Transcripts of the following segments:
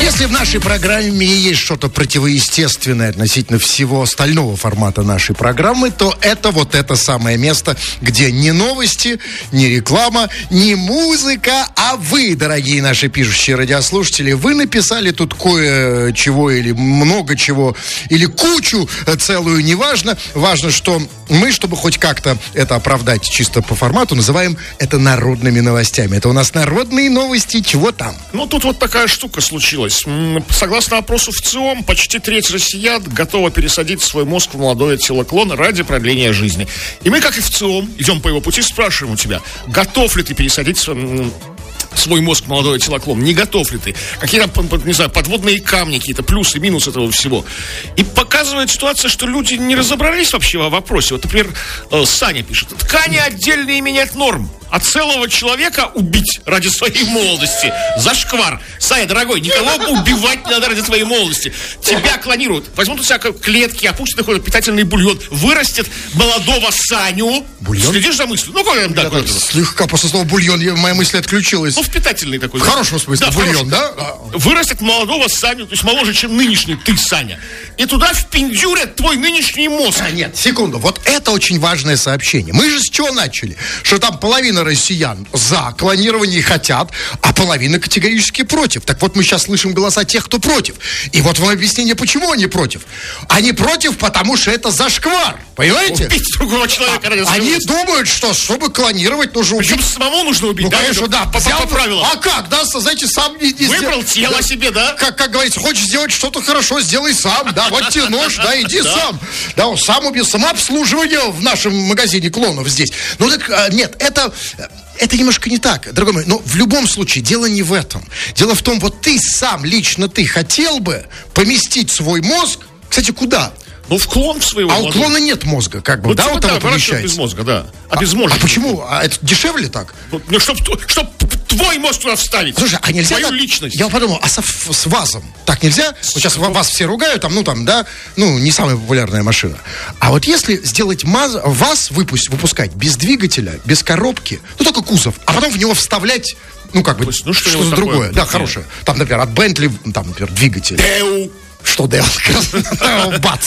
Если в нашей программе есть что-то противоестественное относительно всего остального формата нашей программы, то это вот это самое место, где не новости, не реклама, не музыка, а вы, дорогие наши пишущие радиослушатели, вы написали тут кое-чего или много чего, или кучу целую, неважно. Важно, что мы, чтобы хоть как-то это оправдать чисто по формату, называем это народными новостями. Это у нас народные новости, чего там? Ну, тут вот такая штука случилась. Согласно опросу ВЦИОМ, почти треть россиян готова пересадить свой мозг в молодое тело клона ради продления жизни. И мы, как и ВЦИОМ, идем по его пути, спрашиваем у тебя, готов ли ты пересадить свой мозг в молодое тело клона? Не готов ли ты? Какие-то, не знаю, подводные камни, какие-то плюсы, минусы этого всего. И показывает ситуация, что люди не разобрались вообще в вопросе. Вот, например, Саня пишет: ткани отдельные менять норм, а целого человека убить ради своей молодости — зашквар. Саня, дорогой, никого убивать не надо ради твоей молодости. Тебя клонируют. Возьмут у тебя клетки, опустят какой-то питательный бульон, вырастет молодого Саню. Бульон? Следишь за мыслью? Ну, как да, слегка после слова бульон моя мысль отключилась. Ну, впитательный такой. В хорошем смысле, да, бульон, да? Вырастет молодого Саню, то есть моложе, чем нынешний ты, Саня. И туда впендюрят твой нынешний мозг. Нет, секунду, вот это очень важное сообщение. Мы же с чего начали? Что там половина россиян за клонирование хотят, а половина категорически против. Так вот, мы сейчас слышим голоса тех, кто против. И вот вам объяснение, почему они против. Они против, потому что это зашквар. Понимаете? Убить другого человека. Они думают, что чтобы клонировать, нужно убить. Причем самому нужно убить, ну, да? Конечно, да. По правилам. А как, да, знаете, сам не выбрал тело себе, да? Как говорится, хочешь сделать что-то хорошо, сделай сам, да, вот тебе нож, да, иди сам. Да, сам убей, самообслуживание в нашем магазине клонов здесь. Ну, так, нет, это немножко не так, дорогой мой. Но в любом случае, дело не в этом. Дело в том, вот ты сам, лично ты хотел бы поместить свой мозг, кстати, куда? Ну, в клон своего. А у клона нет мозга, как бы, ну, да, типа, вот да, там помещается. Без мозга, да. Без мозга. А почему? А это дешевле так? Ну, чтоб твой мозг туда вставить. Слушай, а нельзя твою так? Личность. Я вот подумал, а с ВАЗом так нельзя? Вот сейчас вас все ругают, не самая популярная машина. А вот если сделать ВАЗ выпускать без двигателя, без коробки, только кузов, а потом в него вставлять, что-то другое. Да, хорошее. Там, например, от Бентли, например, двигатель. Что делать? Бац!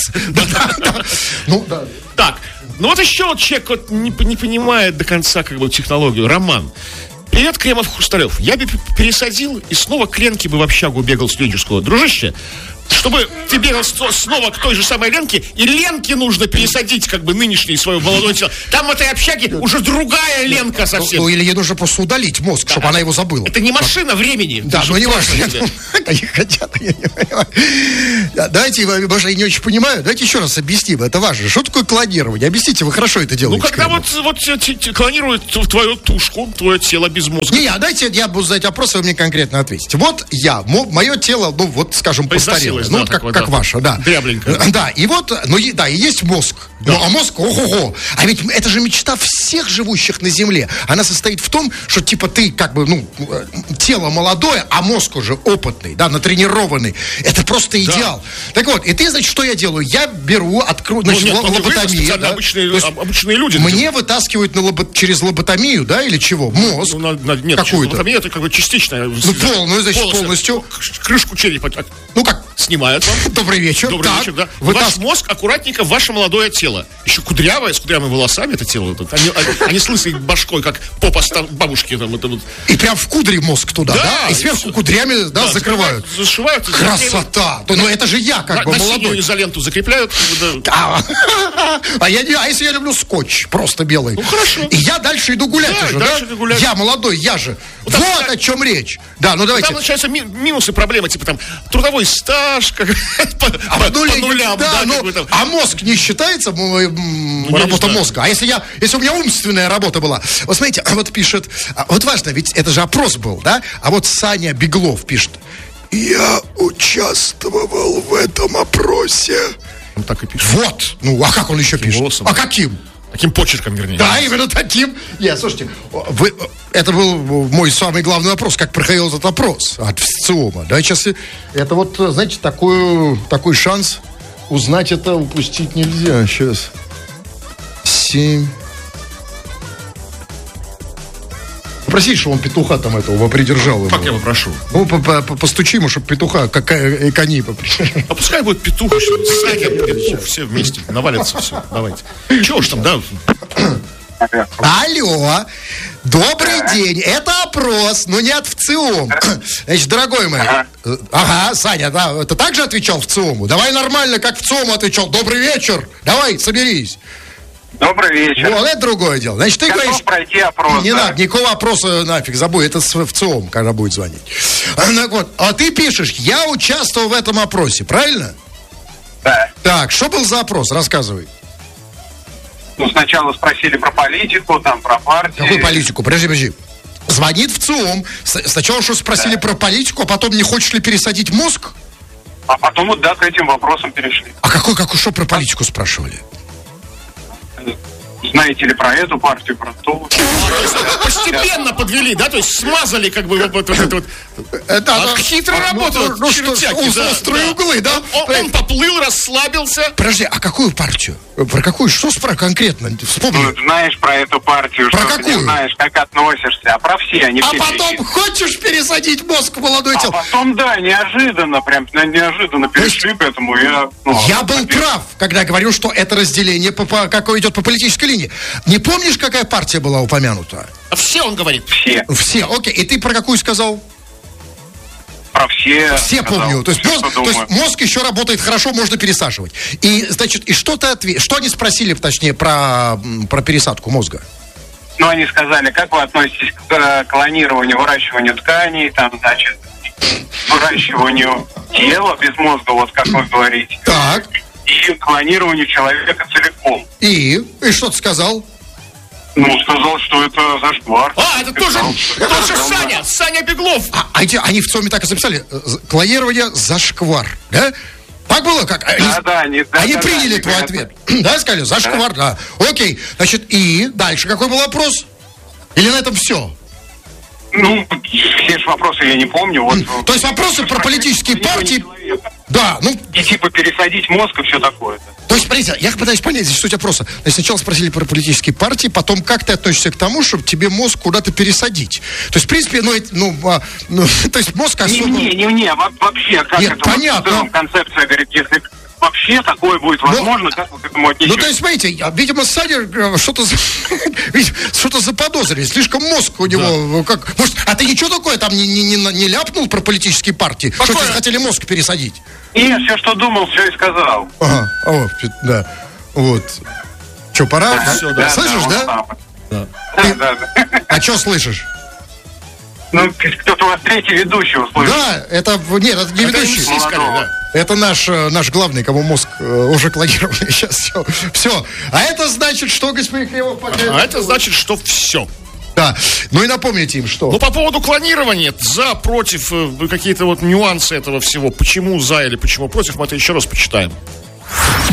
Ну, да. Так, ну вот еще вот человек вот не понимает до конца технологию. Роман. Привет, Кремов Хрусталев. Я бы пересадил и снова к Ленке бы в общагу бегал студенческого. Дружище, чтобы ты бегал снова к той же самой Ленке, и Ленке нужно пересадить нынешнее свое молодое тело. Там в этой общаге уже другаяЛенка совсем. Ну, или ей нужно просто удалить мозг, чтобы она его забыла. Это не машина времени. Да, но не важно. Они хотят, я не понимаю. Давайте, может, я не очень понимаю, давайте еще раз объясним, это важно. Что такое клонирование? Объясните, вы хорошо это делаете. Ну, когда вот клонируют твою тушку, твое тело без мозга. Дайте я буду задать вопрос, вы мне конкретно ответите. Вот мое тело, скажем, постарело. Ну, вот как ваше, да. Дрябленькое. Да, и вот, и есть мозг. Да. Ну, а мозг, ого-го. А ведь это же мечта всех живущих на Земле. Она состоит в том, что, ты, тело молодое, а мозг уже опытный, да, натренированный. Это просто идеал. Да. Так вот, и ты, значит, что я делаю? Я беру, лоботомию. Да? Обычные люди. Мне вытаскивают через лоботомию, да, или чего? Мозг. Нет, какую-то. Лоботомия это частичная. Полную, значит, полностью. Крышку черепа. Снимают вам. Добрый вечер. Добрый вечер, да. Ваш мозг аккуратненько в ваше молодое тело. Еще кудрявое, с кудрявыми волосами это тело. Они с лысой башкой, как попа бабушки. И прям в кудре мозг туда, да? И сверху кудрями, закрывают. Зашивают. Красота! Но это же я молодой. На синюю изоленту закрепляют. А если я люблю скотч, просто белый? Ну, хорошо. И я дальше иду гулять уже, да? Я молодой, я же. Вот о чем речь. Да, давайте. Там начинаются минусы, проблемы, трудовой стаж, по нулям. Да, а мозг не считается, работа мозга? А если у меня умственная работа была? Вот смотрите, вот пишет, вот важно, ведь это же опрос был, да? А вот Саня Беглов пишет: я участвовал в этом опросе. Он так и пишет. Вот, а как он еще пишет? Голосом. А каким? Таким почерком, вернее. Да, именно таким. Слушайте, это был мой самый главный вопрос, как проходил этот опрос от ВЦИОМа. Да, сейчас это вот, знаете, такой шанс узнать это упустить нельзя. Сейчас. 7. Попроси, что он петуха там этого придержал. Как я попрошу? Ну, постучи ему, чтобы петуха, какая кони попридержал. А пускай будет петух, Саня, петух, все вместе, навалятся все, давайте. Чего ж там, да? Алло, добрый день, это опрос, но не от ВЦИОМ. Значит, дорогой мой, ага, Саня, да, ты также отвечал ВЦИОМу? Давай нормально, как ВЦИОМу отвечал. Добрый вечер, давай, соберись. Добрый вечер. Вот, это другое дело. Значит, ты готов говоришь... пройти опрос. Не надо, никакого опроса нафиг, забудь, это в ЦИОМ, когда будет звонить. Вот, а ты пишешь, я участвовал в этом опросе, правильно? Да. Так, что был за опрос, рассказывай. Ну, сначала спросили про политику, там, про партию. Какую политику? Подожди. Звонит в ЦИОМ. Сначала что спросили про политику, а потом не хочешь ли пересадить мозг? А потом вот, да, к этим вопросам перешли. А что про политику спрашивали? Знаете ли про эту партию, про ту? Постепенно подвели, да? То есть смазали как бы вот это вот. Хитро работают чертяки, да. Острые углы, да? Он поплыл, расслабился. Подожди, а какую партию? Про какую? Что конкретно? Вспомни. Ну, знаешь про эту партию, про что какую? ты не знаешь, как относишься. А про все, они все потом перечислены. хочешь пересадить мозг в молодое тело? А потом, да, неожиданно перешли к этому. Я был прав, когда говорил, что это разделение, какое идет по политической линии. Не помнишь, какая партия была упомянута? А все, он говорит. Все, окей. И ты про какую сказал? про все. Все помню. То есть мозг еще работает хорошо, можно пересаживать. И, значит, и что они спросили, точнее, про пересадку мозга? Ну, они сказали, как вы относитесь к клонированию, выращиванию тканей, там, значит, выращиванию тела без мозга, вот как вы говорите. Так. И клонированию человека целиком. И что ты сказал? Ну, сказал, что это зашквар. Это тоже Саня Беглов. Они в ЦИОМе так и записали. Клонирование зашквар, да? Так было? Как? Они приняли твой ответ. Да, сказали? Зашквар, да. Окей. Значит, и дальше какой был вопрос? Или на этом все? Ну, все же вопросы я не помню. Вот, то есть вопросы про политические партии... Да, ну... И типа пересадить мозг и все такое. То есть, смотрите, я пытаюсь понять здесь суть вопроса. Значит, сначала спросили про политические партии, потом как ты относишься к тому, чтобы тебе мозг куда-то пересадить? То есть, в принципе, то есть мозг особо... Не, вообще, как нет, это? Понятно. Вот, концепция говорит, если вообще такое будет возможно, как вы к этому отнесетесь? Ну, то есть, смотрите, видимо, Саня что-то заподозрили. Слишком мозг у него... Может, а ты ничего такое там не ляпнул про политические партии? Что тебе хотели мозг пересадить? Нет, все, что думал, все и сказал. Ага, да. Вот. Что, пора? Да, слышишь, да? Да. А что слышишь? Ну, кто-то у вас третий ведущий услышал. Да, это не ведущий. Это наш главный, кому мозг уже клонированный. Сейчас все. А это значит, что, господин Кривов? А это значит, что все. Да. Ну и напомните им, что. Ну, по поводу клонирования, за, против, какие-то вот нюансы этого всего. Почему за или почему против, мы это еще раз почитаем.